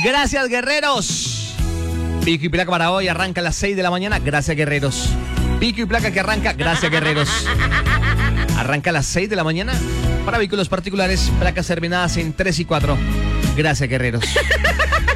Gracias, guerreros. Pico y placa para hoy arranca a las 6 de la mañana. Gracias, guerreros. Pico y placa que arranca. Gracias, guerreros. Arranca a las 6 de la mañana para vehículos particulares, placas terminadas en 3 y 4. Gracias, guerreros.